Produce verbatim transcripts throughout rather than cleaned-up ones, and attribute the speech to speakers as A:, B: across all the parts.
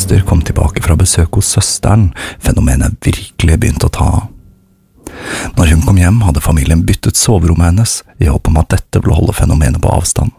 A: Esther kom tilbake fra besøk hos søsteren, fenomenet virkelig begynte å ta av. Når hun kom hjem, hadde familien byttet soverommet hennes, i håp om at dette ville holde fenomenet på avstand.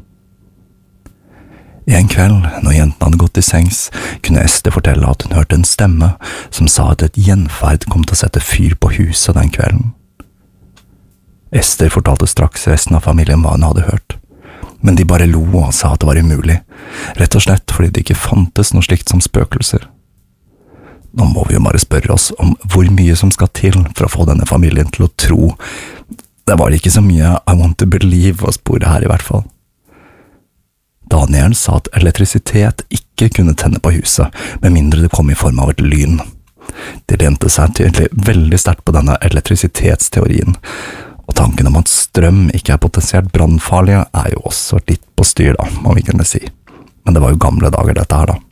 A: En kveld, når jentene hadde gått i sengs, kunne Esther fortelle at hun hørte en stemme som sa at et gjenferd kom til å sette fyr på huset den kvelden. Esther fortalte straks resten av familien hva hun hadde hørt, men de bare lo og sa at det var umulig, rett og slett fordi det ikke fantes noe slikt som spøkelser. Nå må vi jo bare spørre oss om hvor mye som skal til for å få denne familien til å tro. Det var ikke så mye I want to believe å spore her i hvert fall. Daniel sa at elektrisitet ikke kunne tenne på huset, med mindre det kom i form av et lyn. De lente seg tydelig veldig sterkt på denne elektrisitetsteorien, og tanken om at strøm ikke er potensielt brannfarlig er jo også litt på styr da, må vi kunne si. Men det var jo gamle dager dette her da.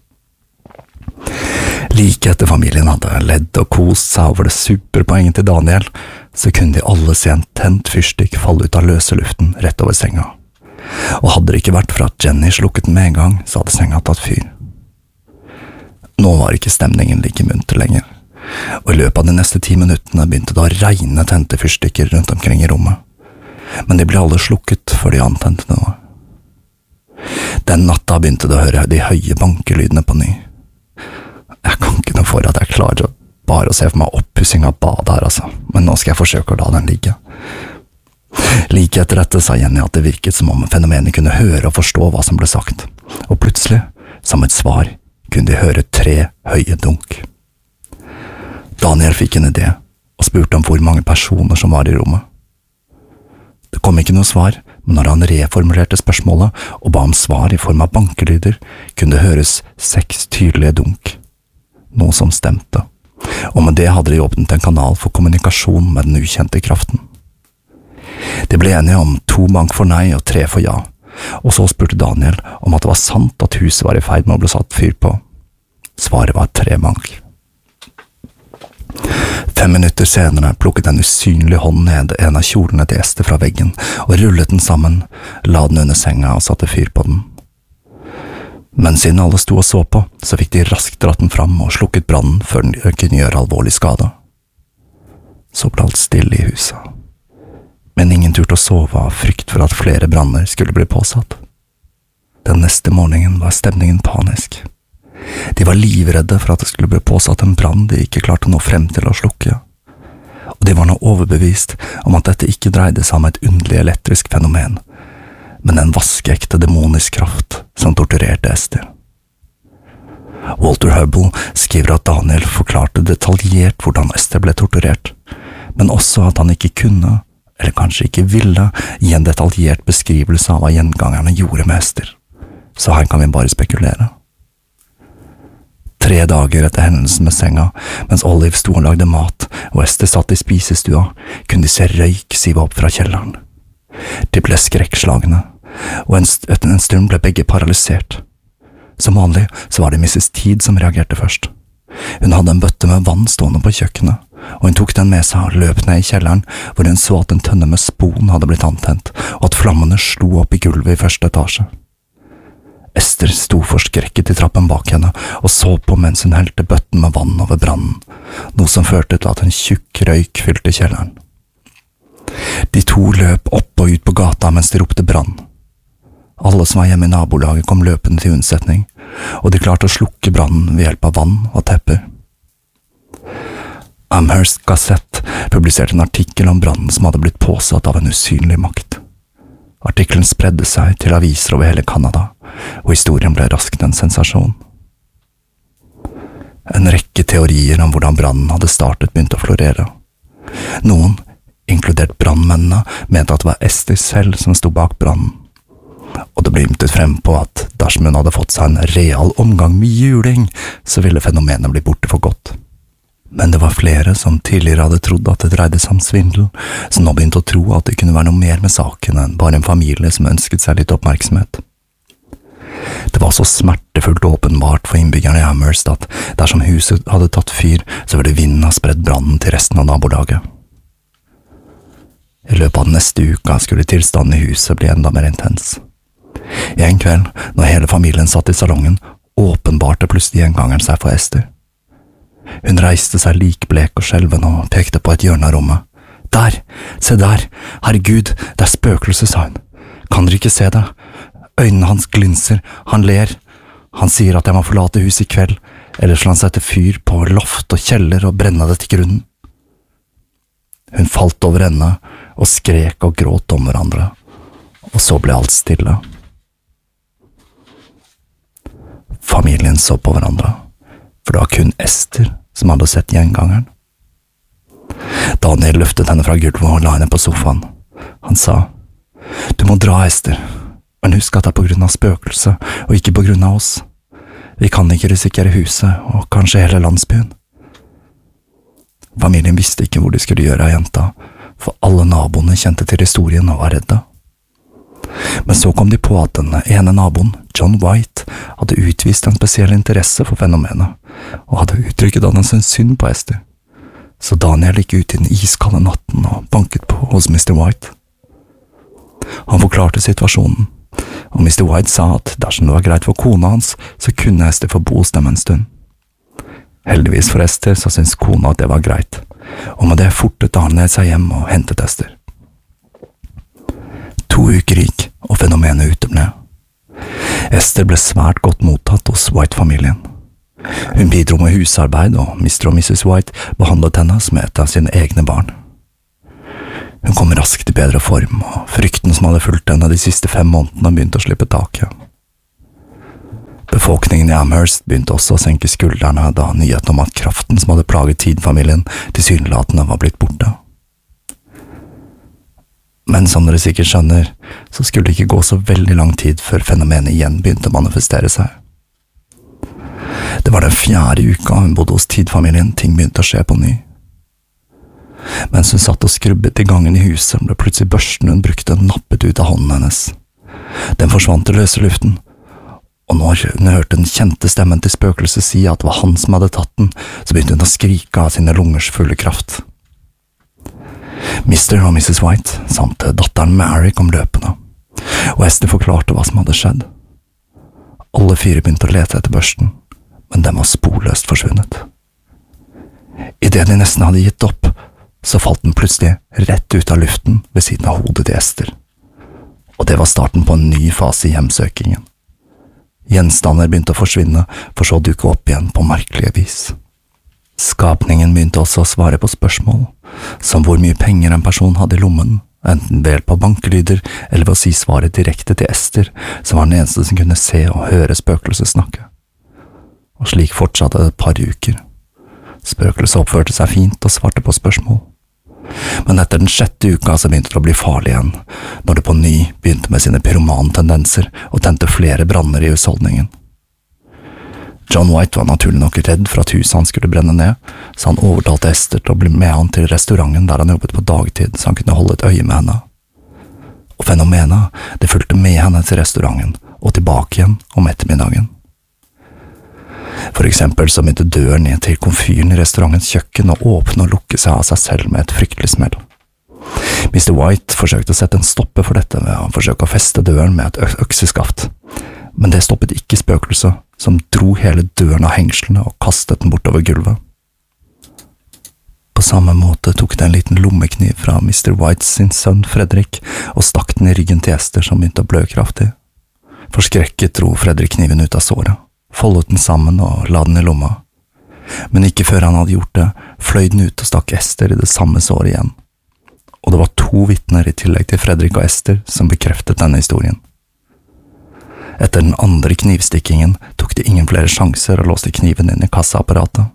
A: Like etter familien hadde ledd og kost seg over det superpoenget til Daniel, så kunne de alle se en tent fyrstikk falle ut av løse luften rett over senga. Og hadde det ikke vært for at Jenny slukket den med en gang, så hadde senga tatt fyr. Nå var ikke stemningen like munter lenger, og i løpet av de neste ti minuttene begynte det å regne tente fyrstikker rundt omkring i rommet. Men de ble alle slukket før de antente noe. Den natta begynte det å høre de høye bankelydene på ny. Jeg kan ikke noe for at jeg klarer bare å se for meg oppussing av badet her, altså, men nå skal jeg forsøke å la den ligge. Like etter dette sa Jenny at det virket som om fenomenet kunne høre og forstå hva som ble sagt, og plutselig, som et svar, kunne de høre tre høye dunk. Daniel fikk en idé, og spurte om hvor mange personer som var i rommet. Det kom ikke noe svar, men når han reformulerte spørsmålet og ba om svar i form av bankelyder, kunne det høres seks tydelige dunk. Noe som stemte, og med det hadde de åpnet en kanal for kommunikasjon med den ukjente kraften. De ble enige om to bank for nei og tre for ja, og så spurte Daniel om at det var sant at huset var i ferd med å bli satt fyr på. Svaret var tre bank. Fem minutter senere plukket en usynlig hånd ned en av kjolene til Esther fra veggen og rullet den sammen, la den under senga og satte fyr på den. Men siden alle sto og så på, så fikk de raskt dratt den fram og slukket brannen før den kunne gjøre alvorlig skade. Så ble alt stille i huset. Men ingen turte å sove av frykt for at flere branner skulle bli påsatt. Den neste morgenen var stemningen panisk. De var livredde for at det skulle bli påsatt en brann de ikke klarte å nå frem til å slukke. Og de var nå overbevist om at dette ikke dreide seg om et underlig elektrisk fenomen, men en vaskeekte demonisk kraft som torturerte Esther. Walter Hubble skriver at Daniel forklarte detaljert hvordan Esther ble torturert, men også at han ikke kunne, eller kanskje ikke ville, gi en detaljert beskrivelse av hva gjengangerne gjorde med Esther. Så her kan vi bare spekulere. Tre dager etter hendelsen med senga, mens Olive sto og lagde mat, og Esther satt i spisestua, kunne de se røyk sive opp fra kjelleren. De ble skrekkslagne, og en, st etter en stund ble begge paralysert. Som vanlig så var det missus Teed som reagerte først. Hun hadde en bøtte med vann stående på kjøkkenet, og hun tok den med seg og løp ned i kjelleren, hvor hun så at en tønne med spon hadde blitt antent, og at flammene slo opp i gulvet i første etasje. Esther sto forskrekket i trappen bak henne og så på mens hun helte bøtten med vann over brannen, noe som førte til at en tjukk røyk fylte kjelleren. De to løp opp og ut på gata mens de ropte brann. Alle som var hjemme i nabolaget kom løpende til unnsetning, og de klarte å slukke brannen ved hjelp av vann og tepper. Amherst Gazette publiserte en artikkel om brannen som hadde blitt påsatt av en usynlig makt. Artikkelen spredde seg til aviser over hele Canada, og historien ble raskt en sensasjon. En rekke teorier om hvordan brannen hadde startet begynte å florere. Noen, inkludert brannmennene, mente at det var Esther selv som sto bak brannen. Og det ble ymtet frem på at dersom hun hadde fått seg en real omgang med juling, så ville fenomenet bli borte for godt. Men det var flere som tidligere hadde trodd at det dreide seg om svindel, som nå begynte å tro at det kunne være noe mer med saken enn bare en familie som ønsket seg litt oppmerksomhet. Det var så smertefullt åpenbart for innbyggerne i Amherst at dersom huset hadde tatt fyr, så ville vinden ha spredt brannen til resten av nabolaget. I løpet av neste uka skulle tilstanden i huset bli enda mer intens. I en kveld, når hele familien satt i salongen, åpenbarte plutselig gjengangeren seg for Esther. Hun reiste seg likblek og skjelven og pekte på et hjørne av rommet. Der, se der, herregud, det er spøkelset, sa hun. Kan dere ikke se det? Øynene hans glinser, han ler. Han sier at jeg må forlate huset i kveld, ellers vil han sette fyr på loft og kjeller og brenne det til grunnen. Hun falt over ende og skrek og gråt om hverandre, og så ble alt stille. Familien så på hverandre, for det var kun Esther som hadde sett gjengangeren. Daniel løftet henne fra gulvet og la henne på sofaen. Han sa, «Du må dra, Esther, men husk at det er på grunn av spøkelset, og ikke på grunn av oss. Vi kan ikke risikere huset, og kanskje hele landsbyen.» Familien visste ikke hvor de skulle gjøre av jenta, for alle naboene kjente til historien og var redde. Men så kom de på at den ene naboen, John White, hadde utvist en spesiell interesse for fenomenet, og hadde uttrykket at han syntes synd på Esther. Så Daniel gikk ut i den iskalde natten og banket på hos mister White. Han forklarte situasjonen, og mister White sa at dersom det var greit for kona hans, så kunne Esther få bo hos dem en stund. Heldigvis for Esther så syntes kona at det var greit, og med det fortet Daniel seg hjem og hentet Esther. To uker gikk, og fenomenet uteble. Esther ble svært godt mottatt hos White-familien. Hun bidro med husarbeid, og mister og missus White behandlet henne som et av sine egne barn. Hun kom raskt i bedre form, og frykten som hadde fulgt henne de siste fem månedene begynte å slippe taket. Befolkningen i Amherst begynte også å senke skuldrene da nyheten om at kraften som hadde plaget Teed-familien tilsynelatende var blitt borte. Men som dere sikkert skjønner, så skulle det ikke gå så veldig lang tid før fenomenet igjen begynte å manifestere seg. Det var den fjerde uka hun bodde hos Teed-familien ting begynte å skje på ny. Mens hun satt og skrubbet i gangen i huset, ble plutselig børsten hun brukte nappet ut av hånden hennes. Den forsvant til løse luften, og når hun hørte den kjente stemmen til spøkelset si at det var han som hadde tatt den, så begynte hun å skrike av sine lungers fulle kraft. mister og missus White samt datteren Mary kom løpende, og Esther forklarte hva som hadde skjedd. Alle fire begynte å lete etter børsten, men den var sporløst forsvunnet. I det de nesten hadde gitt opp, så falt den plutselig rett ut av luften ved siden av hodet til Esther, og det var starten på en ny fase i hjemsøkingen. Gjenstander begynte å forsvinne, for så å dukke opp igjen på merkelige vis. Skapningen begynte også å svare på spørsmål, som hvor mye penger en person hadde i lommen, enten ved hjelp av bankelyder eller ved å si svaret direkte til Esther, som var den eneste som kunne se og høre spøkelset snakke. Og slik fortsatte det et par uker. Spøkelset oppførte seg fint og svarte på spørsmål. Men etter den sjette uka så begynte det å bli farlig igjen, når det på ny begynte med sine pyromantendenser og tente flere branner i husholdningen. John White var naturlig nok redd for at huset han skulle brenne ned, så han overtalte Esther til å bli med han til restauranten der han jobbet på dagtid, så han kunne holde et øye med henne. Og fenomenet, det fulgte med henne til restauranten, og tilbake igjen om ettermiddagen. For eksempel så begynte døren ned til komfyren i restaurantens kjøkken å åpne og lukke seg av seg selv med et fryktelig smell. mister White forsøkte å sette en stopper for dette ved å forsøke å feste døren med et økseskaft, men det stoppet ikke spøkelset, som dro hele døren av hengslene og kastet den bortover gulvet. På samme måte tok det en liten lommekniv fra mister Whites sin sønn Fredrik og stakk den i ryggen til Esther som begynte å blø kraftig. Forskrekket dro Fredrik kniven ut av såret, foldet den sammen og la den i lomma. Men ikke før han hadde gjort det, fløy den ut og stakk Esther i det samme såret igjen. Og det var to vitner i tillegg til Fredrik og Esther som bekreftet denne historien. Etter den andre knivstikkingen tok de ingen flere sjanser og låste kniven inn i kassaapparatet.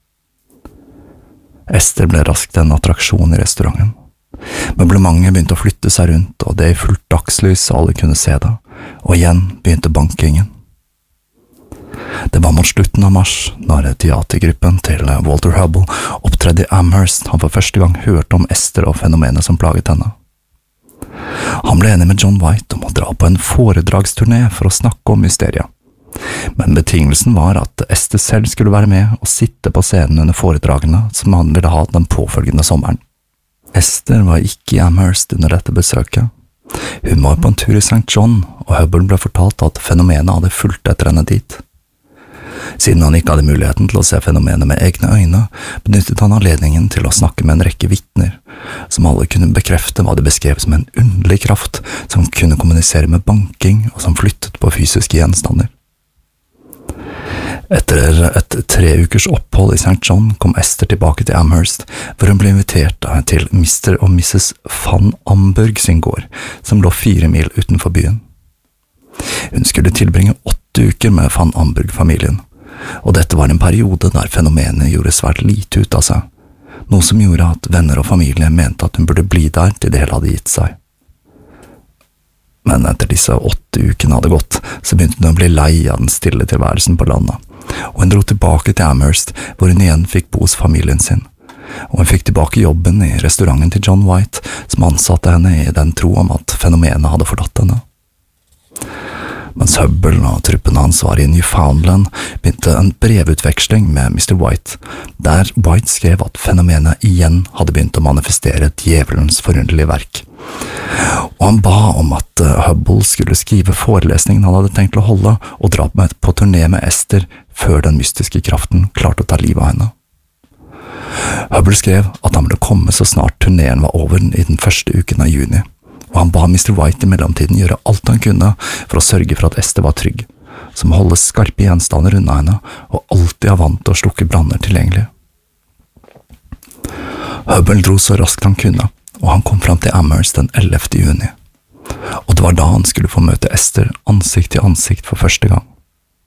A: Esther ble raskt en attraksjon i restauranten. Møblementet begynte å flytte seg rundt, og det i fullt dagslys så alle kunne se det, og igjen begynte bankingen. Det var mot slutten av mars, når teatergruppen til Walter Hubble opptredde i Amherst, han for første gang hørte om Esther og fenomenet som plaget henne. Han ble enig med John White om å dra på en foredragsturné for å snakke om mysteriet. Men betingelsen var at Esther selv skulle være med og sitte på scenen under foredragene som han ville ha den påfølgende sommeren. Esther var ikke i Amherst under dette besøket. Hun var på en tur i Saint John, og Hubble ble fortalt at fenomenet hadde fulgt etter henne dit. Siden han ikke hadde muligheten til å se fenomenet med egne øyne, benyttet han anledningen til å snakke med en rekke vitner, som alle kunne bekrefte hva de beskrev som en underlig kraft som kunne kommunisere med banking og som flyttet på fysiske gjenstander. Etter et tre ukers opphold i Saint John kom Esther tilbake til Amherst, hvor hun ble invitert til mister og missus Van Amburg sin gård, som lå fire mil utenfor byen. Hun skulle tilbringe åtte uker med Van Amburg-familien, og dette var en periode der fenomenet gjorde svært lite ut av seg, noe som gjorde at venner og familie mente at hun burde bli der til det hele hadde gitt seg. Men etter disse åtte ukene hadde gått, så begynte hun å bli lei av den stille tilværelsen på landet, og hun dro tilbake til Amherst, hvor hun igjen fikk bo hos familien sin, og hun fikk tilbake jobben i restauranten til John White, som ansatte henne i den tro om at fenomenet hadde forlatt henne. Mens Hubble og truppen hans var i Newfoundland, begynte en brevutveksling med mister White, der White skrev at fenomenet igjen hadde begynt å manifestere djevelens forunderlige verk. Og han ba om at Hubble skulle skrive forelesningen han hadde tenkt å holde, og dra med på turné med Esther før den mystiske kraften klarte å ta livet av henne. Hubble skrev at han ville komme så snart turneen var over i den første uken av juni, og han ba mister White i mellomtiden gjøre alt han kunne for å sørge for at Esther var trygg, som holde skarpe gjenstander unna henne og alltid ha vant til å slukke branner tilgjengelig. Hubble dro så raskt han kunne, og han kom fram til Amherst den ellevte juni, og det var da han skulle få møte Esther ansikt til ansikt for første gang.